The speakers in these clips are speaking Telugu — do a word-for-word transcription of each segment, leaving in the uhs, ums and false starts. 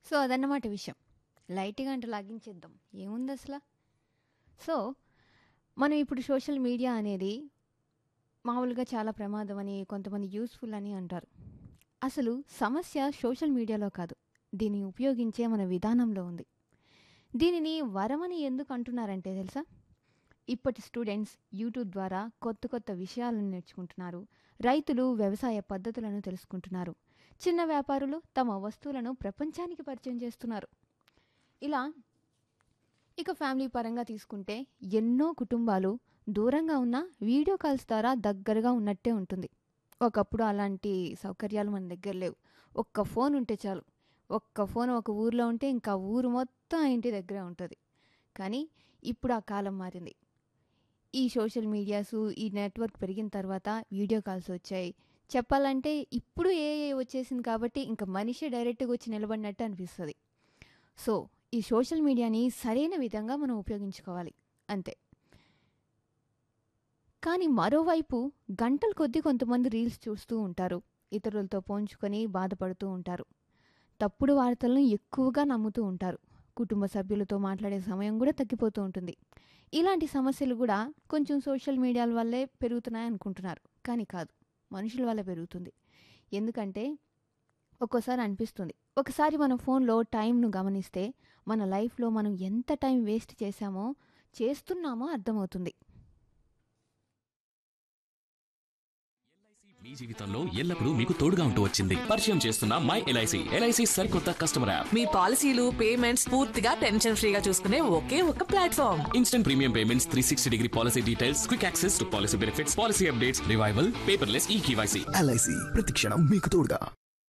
సో అదన్నమాట విషయం. లైట్గా అంటే లాగించేద్దాం, ఏముంది అసలు. సో మనం ఇప్పుడు సోషల్ మీడియా అనేది మామూలుగా చాలా ప్రమాదం అని, కొంతమంది యూస్ఫుల్ అని అంటారు. అసలు సమస్య సోషల్ మీడియాలో కాదు, దీన్ని ఉపయోగించే మన విధానంలో ఉంది. దీనిని వరమని ఎందుకు అంటున్నారంటే తెలుసా? ఇప్పటి స్టూడెంట్స్ యూట్యూబ్ ద్వారా కొత్త కొత్త విషయాలను నేర్చుకుంటున్నారు. రైతులు వ్యవసాయ పద్ధతులను తెలుసుకుంటున్నారు. చిన్న వ్యాపారులు తమ వస్తువులను ప్రపంచానికి పరిచయం చేస్తున్నారు. ఇలా ఇక ఫ్యామిలీ పరంగా తీసుకుంటే ఎన్నో కుటుంబాలు దూరంగా ఉన్న వీడియో కాల్స్ ద్వారా దగ్గరగా ఉన్నట్టే ఉంటుంది. ఒకప్పుడు అలాంటి సౌకర్యాలు మన దగ్గర లేవు. ఒక్క ఫోన్ ఉంటే చాలు. ఒక్క ఫోన్ ఒక ఊర్లో ఉంటే ఇంకా ఊరు మొత్తం ఆ ఇంటి దగ్గరే ఉంటుంది. కానీ ఇప్పుడు ఆ కాలం మారింది. ఈ సోషల్ మీడియాసు, ఈ నెట్వర్క్ పెరిగిన తర్వాత వీడియో కాల్స్ వచ్చాయి. చెప్పాలంటే ఇప్పుడు ఏఐ వచ్చేసింది కాబట్టి ఇంకా మనిషి డైరెక్ట్గా వచ్చి నిలబడినట్టు అనిపిస్తుంది. సో ఈ సోషల్ మీడియాని సరైన విధంగా మనం ఉపయోగించుకోవాలి అంతే. కానీ మరోవైపు గంటల కొద్దీ కొంతమంది రీల్స్ చూస్తూ ఉంటారు. ఇతరులతో పోల్చుకొని బాధపడుతూ ఉంటారు. తప్పుడు వార్తలను ఎక్కువగా నమ్ముతూ ఉంటారు. కుటుంబ సభ్యులతో మాట్లాడే సమయం కూడా తగ్గిపోతూ ఉంటుంది. ఇలాంటి సమస్యలు కూడా కొంచెం సోషల్ మీడియాల వల్లే పెరుగుతున్నాయి అనుకుంటున్నారు. కానీ కాదు, మనుషుల వల్ల పెరుగుతుంది. ఎందుకంటే ఒక్కోసారి అనిపిస్తుంది, ఒకసారి మన ఫోన్లో టైంను గమనిస్తే మన లైఫ్లో మనం ఎంత టైం వేస్ట్ చేశామో చేస్తున్నామో అర్థమవుతుంది. మీ జీవితంలో ఎల్లప్పుడూ మీకు తోడుగా ఉంటూ వచ్చింది. పరిచయం చేస్తున్న మై ఎల్ఐసి. ఎల్ఐసి సరికొత్త కస్టమర్ యాప్. మీ పాలసీలు పేమెంట్స్ పూర్తిగా టెన్షన్ ఫ్రీగా చూసుకునే ఒకే ఒక platform. Instant premium payments, three sixty degree policy details, quick access to policy benefits, policy updates, revival, paperless ఈ కేవైసీ. ఎల్ఐసి ప్రతిక్షణం మీకు తోడుగా.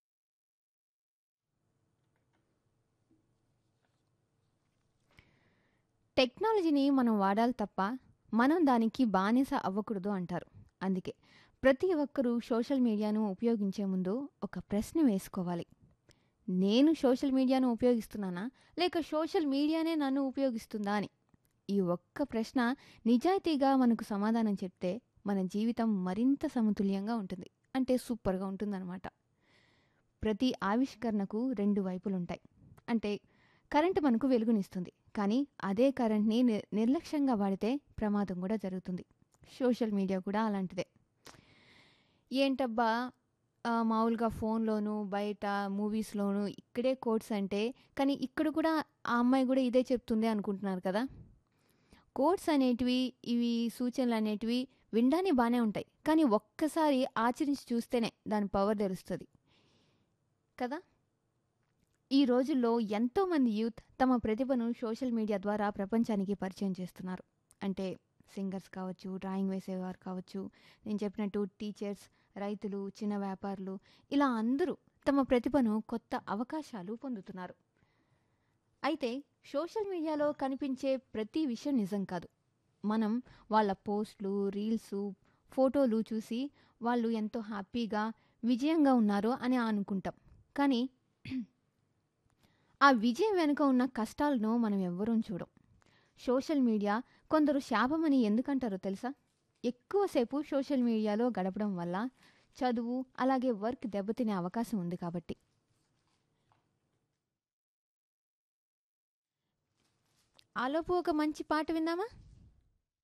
టెక్నాలజీని మనం వాడాలి తప్ప మనం దానికి బానిస అవ్వకూడదు అంటారు. అందుకే ప్రతి ఒక్కరూ సోషల్ మీడియాను ఉపయోగించే ముందు ఒక ప్రశ్న వేసుకోవాలి. నేను సోషల్ మీడియాను ఉపయోగిస్తున్నానా, లేక సోషల్ మీడియానే నన్ను ఉపయోగిస్తుందా అని. ఈ ఒక్క ప్రశ్న నిజాయితీగా మనకు సమాధానం చెప్తే మన జీవితం మరింత సమతుల్యంగా ఉంటుంది. అంటే సూపర్గా ఉంటుందన్నమాట. ప్రతి ఆవిష్కరణకు రెండు వైపులుంటాయి. అంటే కరెంటు మనకు వెలుగునిస్తుంది, కానీ అదే కరెంట్ని నిర్ నిర్లక్ష్యంగా వాడితే ప్రమాదం కూడా జరుగుతుంది. సోషల్ మీడియా కూడా అలాంటిదే. ఏంటబ్బా మామూలుగా ఫోన్లోను, బయట మూవీస్లోను ఇక్కడే కోట్స్ అంటే, కానీ ఇక్కడ కూడా ఆ అమ్మాయి కూడా ఇదే చెప్తుంది అనుకుంటున్నారు కదా. కోట్స్ అనేటివి, ఇవి సూచనలు అనేటివి వినడానికి బాగానే ఉంటాయి, కానీ ఒక్కసారి ఆచరించి చూస్తేనే దాని పవర్ తెలుస్తుంది కదా. ఈ రోజుల్లో ఎంతోమంది యూత్ తమ ప్రతిభను సోషల్ మీడియా ద్వారా ప్రపంచానికి పరిచయం చేస్తున్నారు. అంటే సింగర్స్ కావచ్చు, డ్రాయింగ్ వేసేవారు కావచ్చు, నేను చెప్పినట్టు టీచర్స్, రైతులు, చిన్న వ్యాపారులు, ఇలా అందరూ తమ ప్రతిభను కొత్త అవకాశాలు పొందుతున్నారు. అయితే సోషల్ మీడియాలో కనిపించే ప్రతి విషయం నిజం కాదు. మనం వాళ్ళ పోస్టులు, రీల్స్, ఫోటోలు చూసి వాళ్ళు ఎంతో హ్యాపీగా, విజయంగా ఉన్నారో అని అనుకుంటాం. కానీ ఆ విజయం వెనుక ఉన్న కష్టాలను మనం ఎవ్వరూ చూడం. సోషల్ మీడియా కొందరు శాపమని ఎందుకంటారో తెలుసా? ఎక్కువసేపు సోషల్ మీడియాలో గడపడం వల్ల చదువు, అలాగే వర్క్ దెబ్బతినే అవకాశం ఉంది కాబట్టి. ఆలోపు ఒక మంచి పాట విందామా?